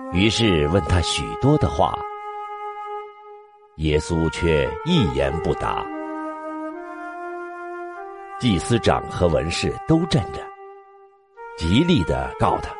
于是问他许多的话，耶稣却一言不答。祭司长和文士都站着，极力地告他。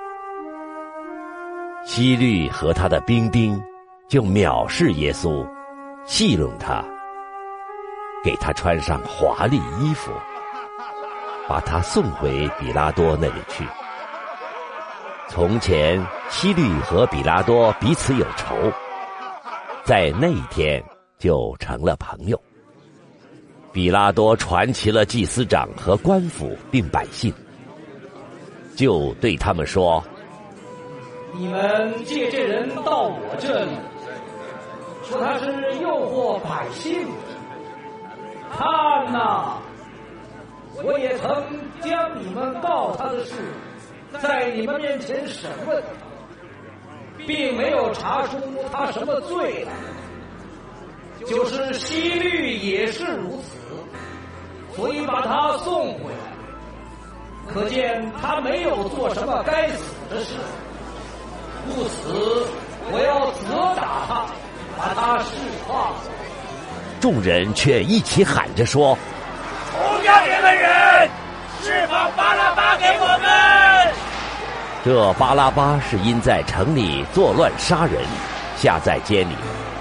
希律和他的兵丁就藐视耶稣，戏弄他，给他穿上华丽衣服，把他送回比拉多那里去。从前希律和比拉多彼此有仇，在那一天就成了朋友。比拉多传齐了祭司长和官府并百姓，就对他们说： 你们借这人到我这里，说他是诱惑百姓的。看哪，我也曾将你们告他的事在你们面前审问，并没有查出他什么罪来。就是希律也是如此，所以把他送回来。可见他没有做什么该死的事，故此我要责打他，把他释放。 众人却一起喊着说： 同样这个人，释放巴拉巴给我们。 这巴拉巴是因在城里作乱杀人，下在监里。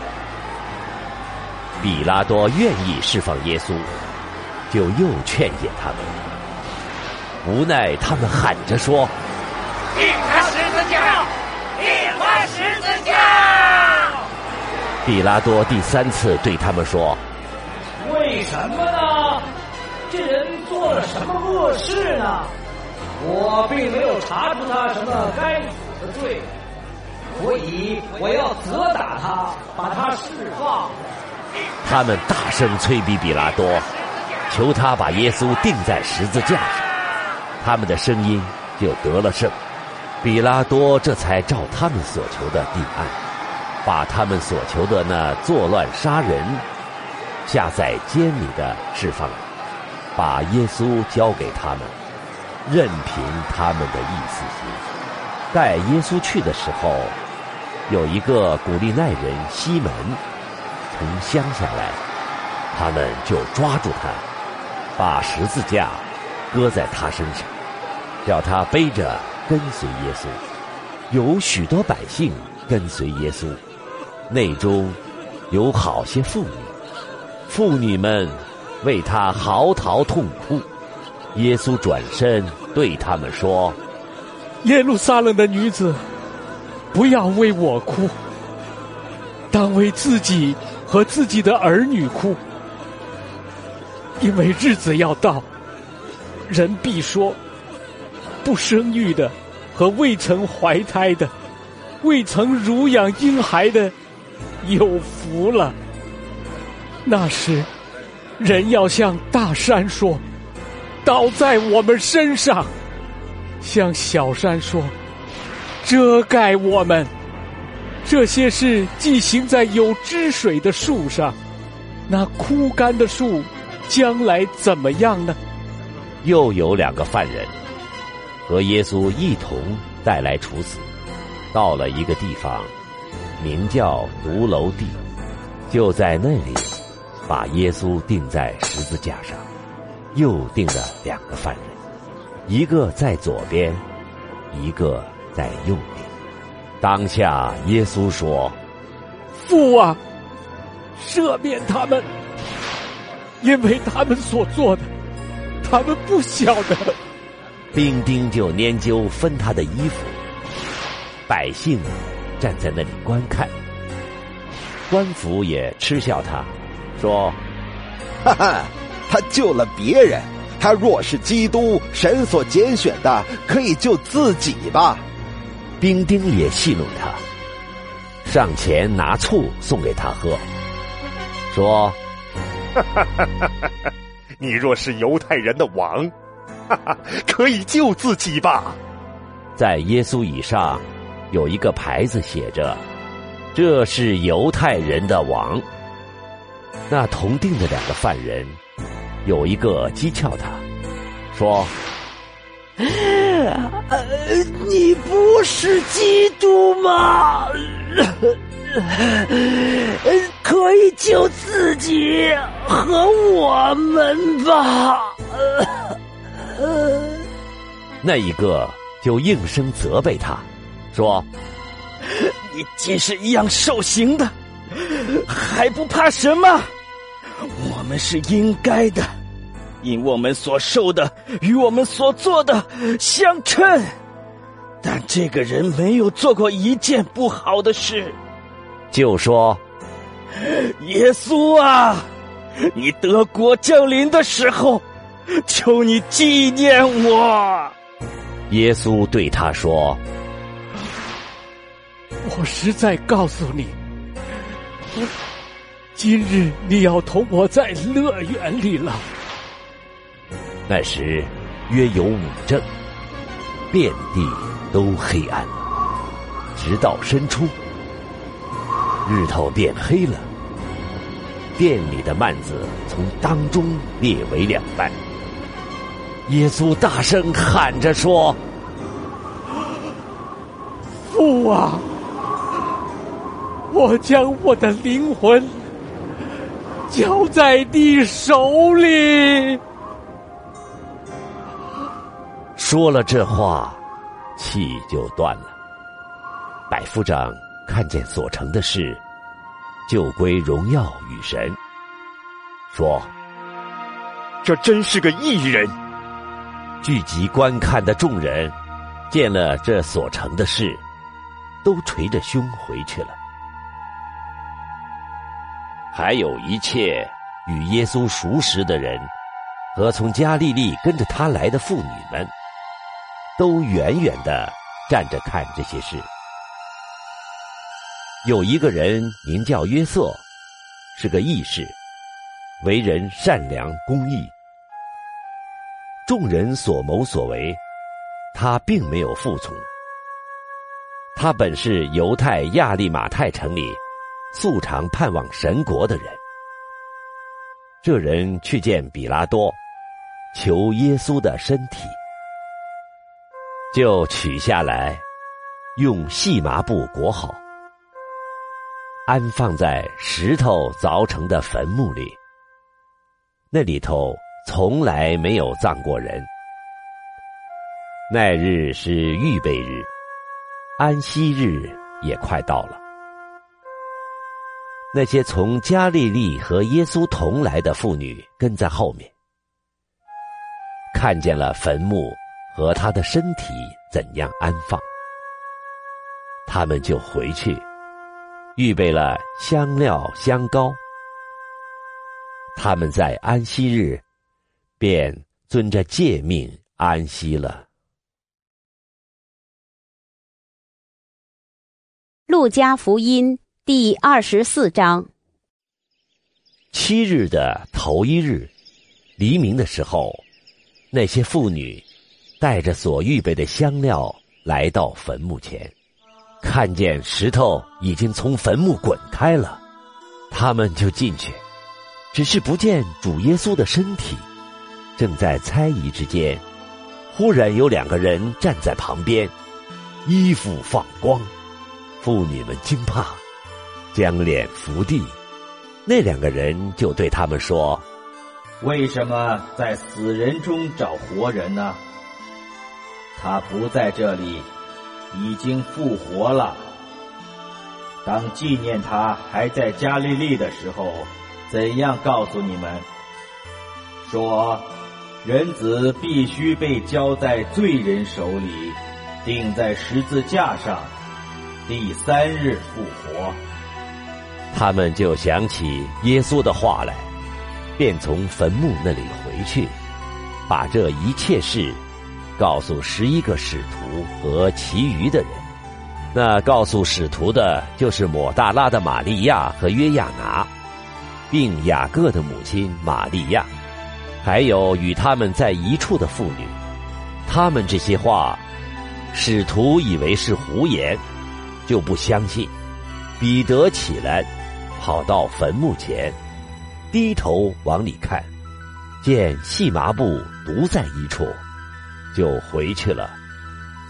比拉多愿意释放耶稣，就又劝解他们。无奈他们喊着说： 钉他十字架，钉他十字架。 比拉多第三次对他们说： 为什么呢？这人做了什么恶事呢？我并没有查出他什么该死的罪，所以我要责打他，把他释放。 他们大声催逼比拉多，求他把耶稣钉在十字架上。他们的声音就得了胜，比拉多这才照他们所求的定案，把他们所求的那作乱杀人下在监里的释放了，把耶稣交给他们，任凭他们的意思行。带耶稣去的时候，有一个古利奈人西门从乡下来，他们就抓住他，把十字架搁在他身上，叫他背着跟随耶稣。有许多百姓跟随耶稣，内中有好些妇女，妇女们为他嚎啕痛哭。耶稣转身对他们说： 耶路撒冷的女子，不要为我哭，当为自己和自己的儿女哭，因为日子要到，人必说，不生育的和未曾怀胎的，未曾乳养婴孩的，有福了。那时，人要向大山说，倒在我们身上，向小山说，遮盖我们。这些事既行在有汁水的树上，那枯干的树将来怎么样呢？ 又有2个犯人和耶稣一同带来处死，到了一个地方，名叫独楼地，就在那里把耶稣钉在十字架上，又钉了2个犯人，一个在左边，一个在右边。当下耶稣说： 父啊，赦免他们，因为他们所做的，他们不晓得。 兵丁就拈阄分他的衣服，百姓站在那里观看。官府也嗤笑他，说： 哈哈，他救了别人，他若是基督，神所拣选的，可以救自己吧。 兵丁也戏弄他，上前拿醋送给他喝，说： 你若是犹太人的王，可以救自己吧。 在耶稣以上有一个牌子写着：这是犹太人的王。那同定的2个犯人，有一个讥诮他，说： 你不是基督吗？可以救自己和我们吧。 那一个就应声责备他，说： 你既是一样受刑的，还不怕什么？我们是应该的，因我们所受的与我们所做的相称。但这个人没有做过一件不好的事。 就说： 耶稣啊，你得国降临的时候，求你纪念我。 耶稣对他说： 我实在告诉你，今日你要同我在乐园里了。 那时约有5正，遍地都黑暗，直到申初，日头变黑了，殿里的幔子从当中裂为2半。耶稣大声喊着说： 父啊，我将我的灵魂交在你手里。 说了这话，气就断了。百夫长看见所成的事，就归荣耀与神，说： 这真是个义人。 聚集观看的众人见了这所成的事，都捶着胸回去了。还有一切与耶稣熟识的人和从加利利跟着他来的妇女们，都远远地站着看这些事。有一个人名叫约瑟，是个义士，为人善良公义。众人所谋所为，他并没有服从。他本是犹太亚利马太城里素常盼望神国的人。这人去见比拉多，求耶稣的身体，就取下来，用细麻布裹好，安放在石头凿成的坟墓里。那里头从来没有葬过人。那日是预备日，安息日也快到了。那些从加利利和耶稣同来的妇女跟在后面，看见了坟墓和他的身体怎样安放，他们就回去，预备了香料香膏。他们在安息日便遵着诫命安息了。 路加福音第24章。 7日的头1日，黎明的时候，那些妇女带着所预备的香料来到坟墓前，看见石头已经从坟墓滚开了，他们就进去，只是不见主耶稣的身体。正在猜疑之间，忽然有2个人站在旁边，衣服放光。妇女们惊怕，将脸伏地。那2个人就对他们说： 为什么在死人中找活人呢？他不在这里，已经复活了。当纪念他还在加利利的时候，怎样告诉你们，说人子必须被交在罪人手里，钉在十字架上，第3日复活。 他们就想起耶稣的话来，便从坟墓那里回去，把这一切事告诉11个使徒和其余的人。那告诉使徒的就是抹大拉的玛利亚和约亚拿，并雅各的母亲玛利亚，还有与他们在一处的妇女。他们这些话，使徒以为是胡言，就不相信。彼得起来，跑到坟墓前，低头往里看，见细麻布独在一处，就回去了，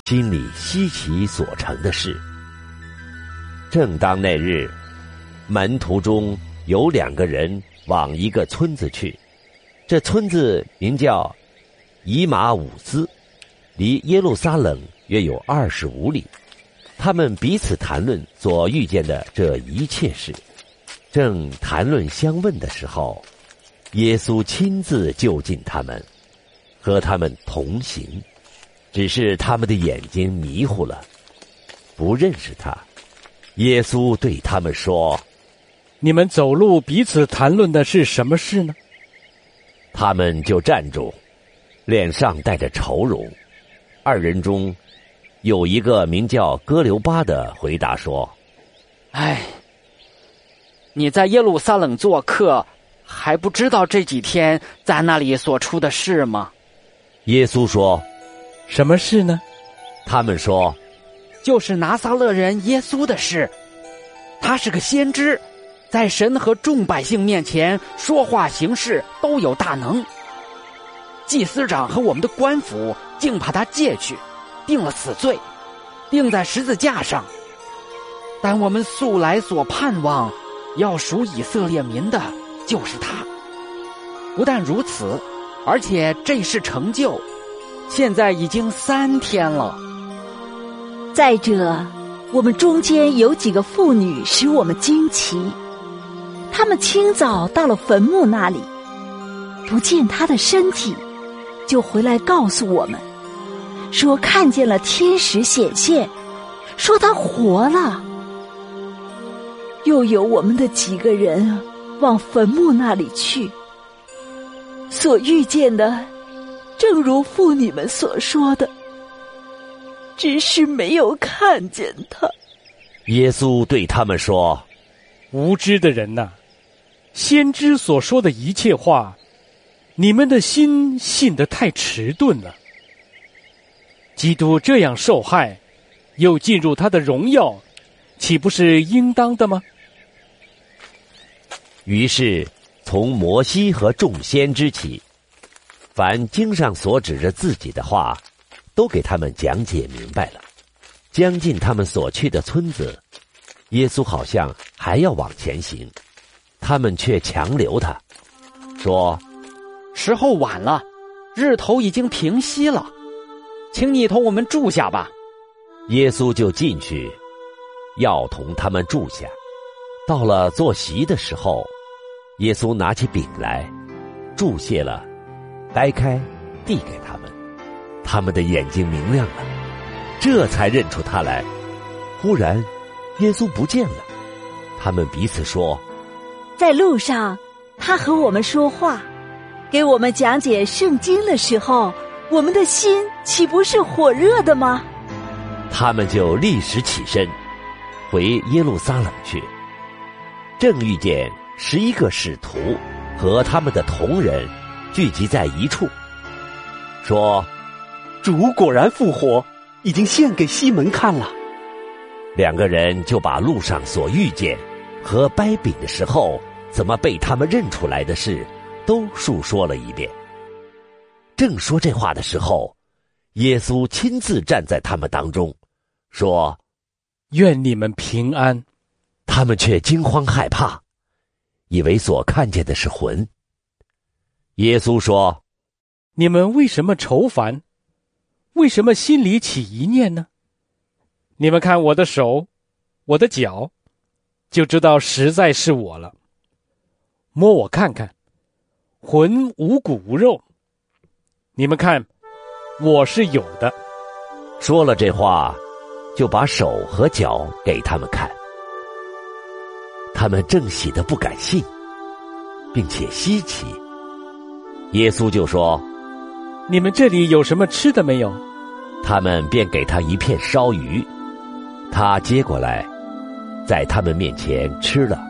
心里稀奇所成的事。正当那日，门徒中有2个人往一个村子去，这村子名叫以马忤斯，离耶路撒冷约有25里。他们彼此谈论所遇见的这一切事，正谈论相问的时候，耶稣亲自就近他们，和他们同行，只是他们的眼睛迷糊了，不认识他。耶稣对他们说： 你们走路彼此谈论的是什么事呢？ 他们就站住，脸上带着愁容。2人中有一个名叫哥留巴的回答说： 哎，你在耶路撒冷做客，还不知道这几天在那里所出的事吗？ 耶稣说： 什么事呢？ 他们说： 就是拿撒勒人耶稣的事。他是个先知，在神和众百姓面前说话行事都有大能。祭司长和我们的官府竟把他借去，定了死罪，钉在十字架上。但我们素来所盼望要属以色列民的就是他。不但如此，而且这事成就，现在已经3天了。 再者，我们中间有几个妇女使我们惊奇，她们清早到了坟墓那里，不见他的身体，就回来告诉我们，说看见了天使显现，说他活了。又有我们的几个人往坟墓那里去，所遇见的正如妇女们所说的，只是没有看见他。 耶稣对他们说： 无知的人呐，先知所说的一切话，你们的心信得太迟钝了。基督这样受害，又进入他的荣耀，岂不是应当的吗？ 于是从摩西和众先知起，凡经上所指着自己的话，都给他们讲解明白了。将近他们所去的村子，耶稣好像还要往前行，他们却强留他，说： 时候晚了，日头已经平息了，请你同我们住下吧。 耶稣就进去，要同他们住下。到了坐席的时候，耶稣拿起饼来，注谢了，掰开，递给他们。他们的眼睛明亮了，这才认出他来。忽然，耶稣不见了。他们彼此说： 在路上，他和我们说话，给我们讲解圣经的时候，我们的心岂不是火热的吗？ 他们就立时起身，回耶路撒冷去。正遇见11个使徒和他们的同人聚集在一处，说： 主果然复活，已经献给西门看了。 2个人就把路上所遇见和掰饼的时候怎么被他们认出来的事都述说了一遍。正说这话的时候，耶稣亲自站在他们当中，说： 愿你们平安。 他们却惊慌害怕，以为所看见的是魂。耶稣说： 你们为什么愁烦？为什么心里起疑念呢？你们看我的手，我的脚，就知道实在是我了。摸我看看，魂无骨无肉。你们看，我是有的。 说了这话，就把手和脚给他们看。他们正喜得不敢信，并且稀奇。耶稣就说： 你们这里有什么吃的没有？ 他们便给他一片烧鱼，他接过来，在他们面前吃了。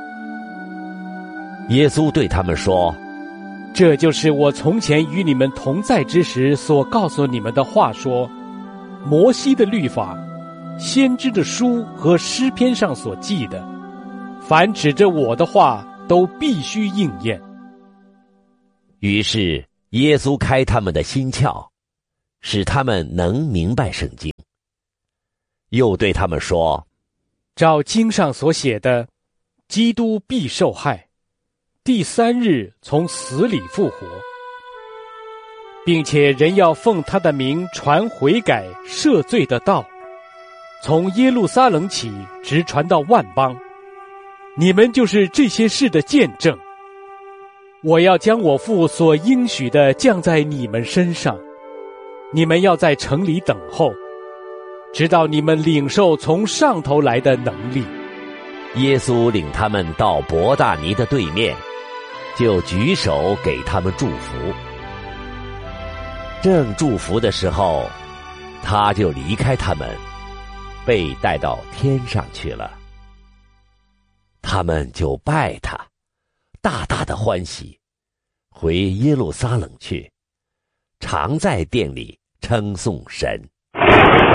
耶稣对他们说： 这就是我从前与你们同在之时所告诉你们的话，说摩西的律法、先知的书和诗篇上所记的，凡指着我的话都必须应验。 于是耶稣开他们的心窍， 使他们能明白圣经。又对他们说： 照经上所写的，基督必受害，第3日从死里复活，并且人要奉他的名传悔改赦罪的道，从耶路撒冷起，直传到万邦。你们就是这些事的见证。我要将我父所应许的降在你们身上，你们要在城里等候，直到你们领受从上头来的能力。 耶稣领他们到伯大尼的对面，就举手给他们祝福。正祝福的时候，他就离开他们，被带到天上去了。他们就拜他，大大的欢喜，回耶路撒冷去，常在殿里称颂神。